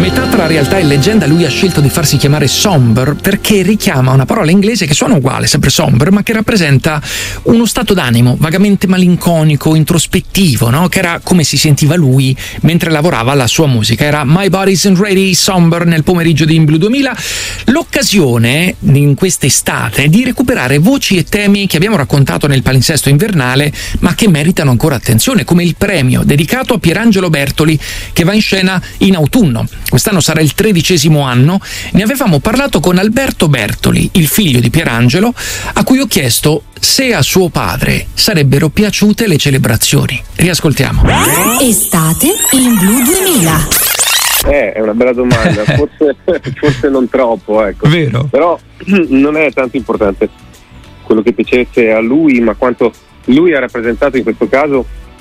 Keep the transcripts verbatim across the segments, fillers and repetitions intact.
metà tra realtà e leggenda, lui ha scelto di farsi chiamare Somber perché richiama una parola inglese che suona uguale, sempre somber, ma che rappresenta uno stato d'animo vagamente malinconico, introspettivo, no? Che era come si sentiva lui mentre lavorava alla sua musica. Era My Body's Isn't Ready, Somber, nel pomeriggio di In Blue duemila. L'occasione in quest'estate di recuperare voci e temi che abbiamo raccontato nel palinsesto invernale, ma che meritano ancora attenzione, come il premio dedicato a Pierangelo Bertoli, che va in scena in autunno. Quest'anno sarà il tredicesimo anno. Ne avevamo parlato con Alberto Bertoli, il figlio di Pierangelo, a cui ho chiesto se a suo padre sarebbero piaciute le celebrazioni. Riascoltiamo. Estate in Blue duemila. Eh, è una bella domanda, forse, forse non troppo, ecco. Vero. Però non è tanto importante quello che piacesse a lui, ma quanto lui ha rappresentato in questo caso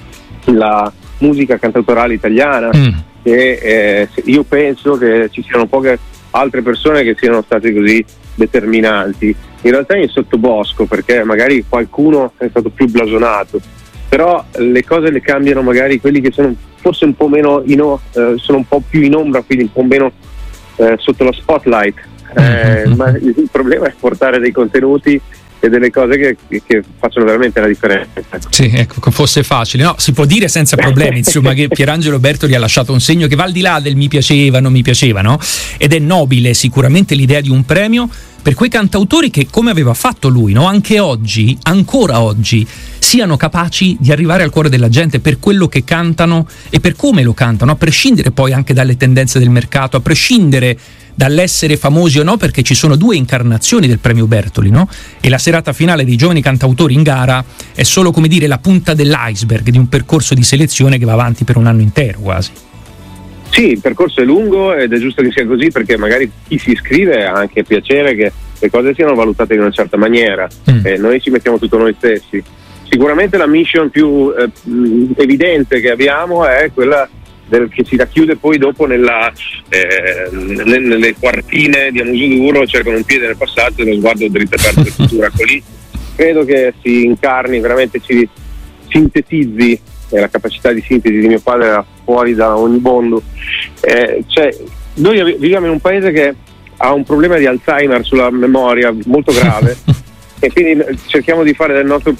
la musica cantautorale italiana. Mm. E eh, io penso che ci siano poche altre persone che siano state così determinanti. In realtà in sottobosco, perché magari qualcuno è stato più blasonato, però le cose le cambiano magari quelli che sono forse un po' meno in, eh, sono un po' più in ombra, quindi un po' meno eh, sotto lo spotlight. Eh, ma il problema è portare dei contenuti e delle cose che, che facciano veramente la differenza. Sì, ecco, fosse facile. No, si può dire senza problemi, insomma, che Pierangelo Bertoli ha lasciato un segno che va al di là del mi piaceva, non mi piaceva, no? Ed è nobile sicuramente l'idea di un premio per quei cantautori che, come aveva fatto lui, no? Anche oggi, ancora oggi, siano capaci di arrivare al cuore della gente per quello che cantano e per come lo cantano, a prescindere poi anche dalle tendenze del mercato, a prescindere dall'essere famosi o no, perché ci sono due incarnazioni del premio Bertoli, no? E la serata finale dei giovani cantautori in gara è solo, come dire, la punta dell'iceberg di un percorso di selezione che va avanti per un anno intero quasi. Sì, il percorso è lungo ed è giusto che sia così, perché magari chi si iscrive ha anche piacere che le cose siano valutate in una certa maniera. Mm. Eh, noi ci mettiamo tutto noi stessi. Sicuramente la mission più eh, evidente che abbiamo è quella del, che si racchiude poi dopo nella, eh, nelle, nelle quartine di Amuso Duro, cioè con un piede nel passato e lo sguardo dritto aperto del futuro. Ecco, lì credo che si incarni, veramente si sintetizzi, eh, la capacità di sintesi di mio padre era fuori da ogni mondo. Eh, cioè, noi viviamo in un paese che ha un problema di Alzheimer sulla memoria molto grave e quindi cerchiamo di fare del nostro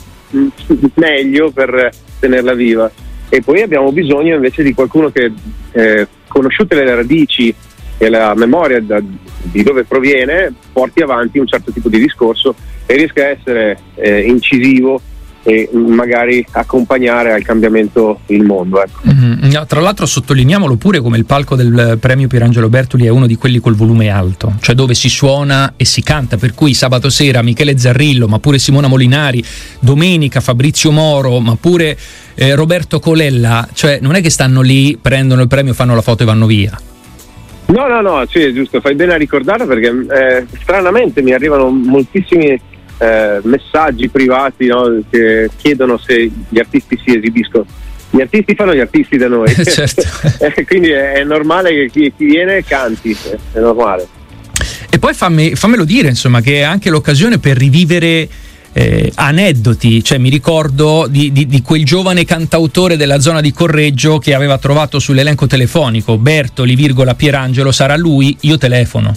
meglio per tenerla viva, e poi abbiamo bisogno invece di qualcuno che, eh, conosciute le radici e la memoria da, di dove proviene, porti avanti un certo tipo di discorso e riesca a essere eh, incisivo e magari accompagnare al cambiamento il mondo, ecco. Mm-hmm. Tra l'altro sottolineiamolo pure come il palco del premio Pierangelo Bertoli è uno di quelli col volume alto, cioè dove si suona e si canta, per cui sabato sera Michele Zarrillo, ma pure Simona Molinari, domenica Fabrizio Moro, ma pure eh, Roberto Colella, cioè non è che stanno lì, prendono il premio, fanno la foto e vanno via. No, no, no, sì, è giusto, fai bene a ricordarlo, perché eh, stranamente mi arrivano moltissimi Eh, messaggi privati, no, che chiedono se gli artisti si esibiscono. Gli artisti fanno gli artisti da noi. Certo. eh, quindi è, è normale che chi, chi viene canti, è normale. E poi fammi, fammelo dire, insomma, che è anche l'occasione per rivivere eh, aneddoti, cioè mi ricordo di, di, di quel giovane cantautore della zona di Correggio che aveva trovato sull'elenco telefonico Bertoli, virgola, Pierangelo, sarà lui, io telefono.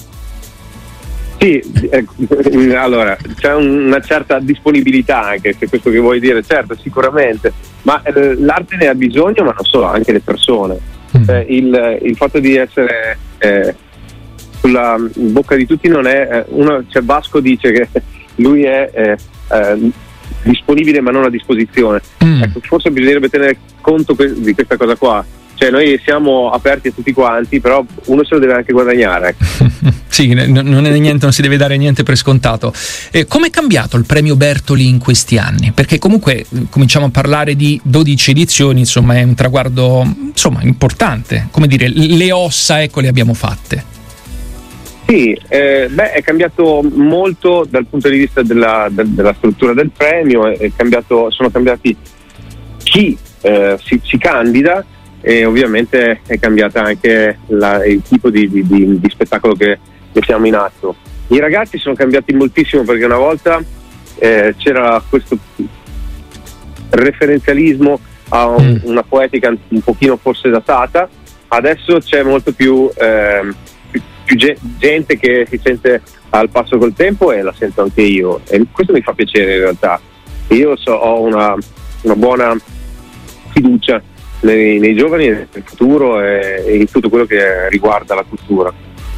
Sì, eh, allora c'è una certa disponibilità, anche se questo che vuoi dire, certo, sicuramente, ma eh, l'arte ne ha bisogno, ma non solo, anche le persone. Mm. Eh, il, il fatto di essere eh, sulla bocca di tutti non è eh, uno, cioè Vasco dice che lui è eh, eh, disponibile ma non a disposizione. Mm. Ecco, forse bisognerebbe tenere conto que- di questa cosa qua. Cioè noi siamo aperti a tutti quanti, però uno se lo deve anche guadagnare. Sì, n- non è niente, non si deve dare niente per scontato. Eh, come è cambiato il premio Bertoli in questi anni? Perché comunque cominciamo a parlare di dodici edizioni, insomma è un traguardo insomma importante. Come dire, le ossa, ecco, le abbiamo fatte. Sì, eh, beh, è cambiato molto dal punto di vista della, de- della struttura del premio, è cambiato, sono cambiati chi eh, si, si candida, e ovviamente è cambiata anche la, il tipo di, di, di, di spettacolo che mettiamo in atto. I ragazzi sono cambiati moltissimo, perché una volta eh, c'era questo referenzialismo a un, una poetica un pochino forse datata, adesso c'è molto più, eh, più, più gente che si sente al passo col tempo, e la sento anche io, e questo mi fa piacere in realtà. Io so, ho una, una buona fiducia nei, nei giovani, nel futuro e, e in tutto quello che riguarda la cultura.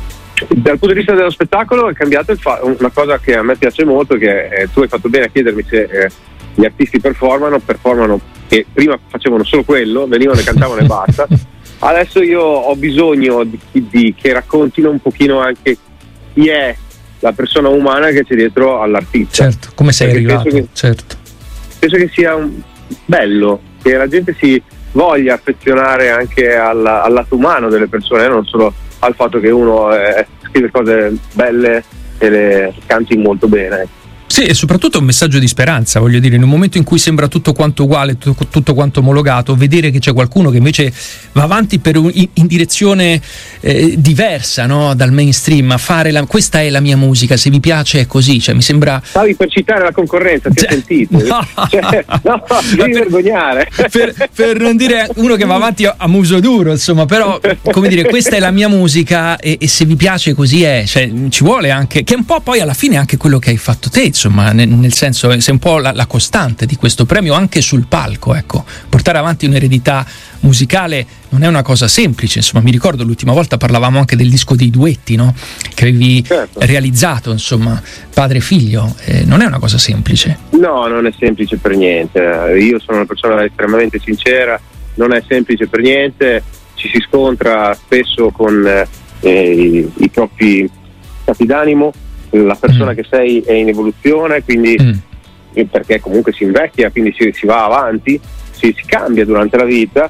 Dal punto di vista dello spettacolo è cambiato il fa- una cosa che a me piace molto, che eh, tu hai fatto bene a chiedermi se eh, gli artisti performano, performano che prima facevano solo quello, venivano e cantavano e basta. Adesso io ho bisogno di, di che raccontino un pochino anche chi è la persona umana che c'è dietro all'artista. Certo, come sei Perché arrivato, penso che, certo. Penso che sia un bello, che la gente si voglia affezionare anche al, al lato umano delle persone, non solo al fatto che uno eh, scrive cose belle e le canti molto bene. Sì, e soprattutto un messaggio di speranza, voglio dire, in un momento in cui sembra tutto quanto uguale, tutto, tutto quanto omologato, vedere che c'è qualcuno che invece va avanti per un, in, in direzione eh, diversa, no? Dal mainstream, a fare la, questa è la mia musica, se vi piace è così, cioè mi sembra... Stavi per citare la concorrenza, ti hai sentito? No, cioè, no, devi per, vergognare. Per, per non dire uno che va avanti a, a muso duro, insomma, però, come dire, questa è la mia musica e, e se vi piace così è, cioè ci vuole anche, che è un po' poi alla fine anche quello che hai fatto te, insomma, nel, nel senso sei un po' la, la costante di questo premio anche sul palco, ecco, portare avanti un'eredità musicale non è una cosa semplice, insomma, mi ricordo l'ultima volta parlavamo anche del disco dei duetti, no? Che avevi certo. realizzato, insomma, padre e figlio, eh, non è una cosa semplice. No, non è semplice per niente, io sono una persona estremamente sincera, non è semplice per niente, ci si scontra spesso con eh, i, i propri stati d'animo, la persona mm. che sei è in evoluzione, quindi mm. perché comunque si invecchia, quindi si, si va avanti, si, si cambia durante la vita,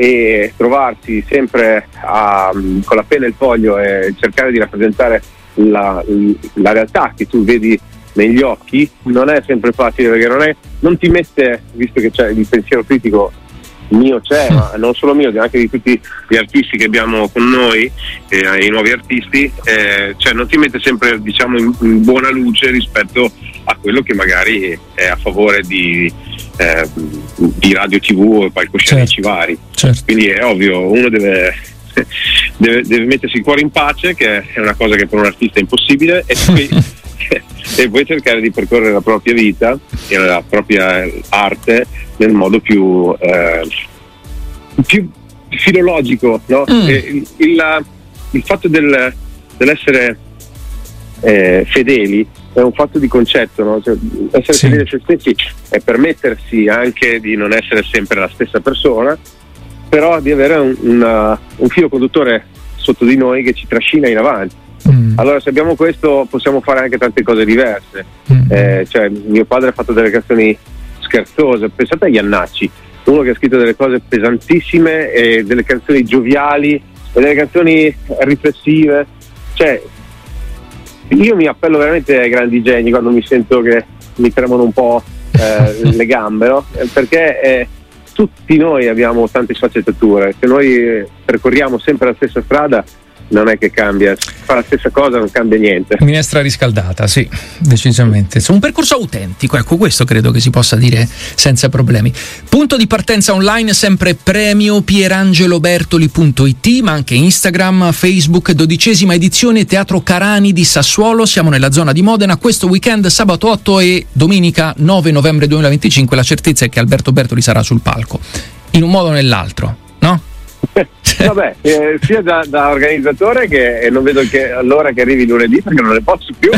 e trovarsi sempre a, con la penna e il foglio e cercare di rappresentare la, la realtà che tu vedi negli occhi non è sempre facile, perché non, è, non ti mette, visto che c'è il pensiero critico mio c'è, ma non solo mio, anche di tutti gli artisti che abbiamo con noi, eh, i nuovi artisti, eh, cioè non ti mette sempre, diciamo, in, in buona luce rispetto a quello che magari è a favore di, eh, di radio tivù o palcoscenici certo. vari. Certo. Quindi è ovvio, uno deve, deve, deve mettersi il cuore in pace, che è una cosa che per un artista è impossibile, e poi, e poi cercare di percorrere la propria vita e la propria arte nel modo più, eh, più filologico, no? Mm. Il, il, il fatto del, dell'essere eh, fedeli è un fatto di concetto, no? Cioè, essere sì. fedeli a se stessi è permettersi anche di non essere sempre la stessa persona, però di avere un, una, un filo conduttore sotto di noi che ci trascina in avanti. Mm. Allora, se abbiamo questo, possiamo fare anche tante cose diverse. Mm. Eh, cioè, mio padre ha fatto delle canzoni scherzose, pensate a Iannacci, uno che ha scritto delle cose pesantissime e delle canzoni gioviali e delle canzoni riflessive. Cioè, io mi appello veramente ai grandi geni quando mi sento che mi tremano un po' eh, le gambe, no? Perché eh, tutti noi abbiamo tante sfaccettature, se noi percorriamo sempre la stessa strada non è che cambia, fa la stessa cosa, non cambia niente. Minestra riscaldata, sì, decisamente. Un percorso autentico, ecco, questo credo che si possa dire senza problemi. Punto di partenza online sempre premio pierangelobertoli punto it, ma anche Instagram, Facebook, dodicesima edizione Teatro Carani di Sassuolo, siamo nella zona di Modena, questo weekend sabato otto e domenica nove novembre duemilaventicinque, la certezza è che Alberto Bertoli sarà sul palco, in un modo o nell'altro, no? Vabbè, eh, sia da, da organizzatore che eh, non vedo che l'ora che arrivi lunedì perché non ne posso più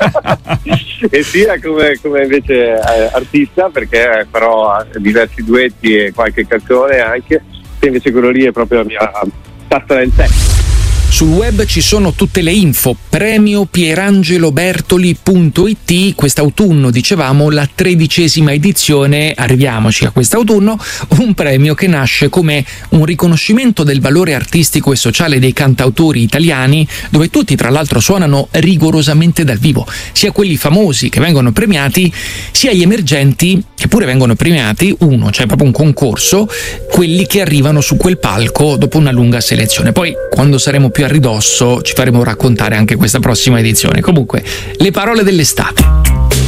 e sia come, come invece eh, artista, perché farò diversi duetti e qualche canzone anche, se invece quello lì è proprio la mia tasta del testo. Sul web ci sono tutte le info, premio pierangelobertoli punto it, quest'autunno dicevamo la tredicesima edizione, arriviamoci a quest'autunno, un premio che nasce come un riconoscimento del valore artistico e sociale dei cantautori italiani, dove tutti tra l'altro suonano rigorosamente dal vivo, sia quelli famosi che vengono premiati, sia gli emergenti che pure vengono premiati, uno, c'è proprio un concorso, quelli che arrivano su quel palco dopo una lunga selezione. Poi quando saremo più a ridosso ci faremo raccontare anche questa prossima edizione. Comunque, le parole dell'estate.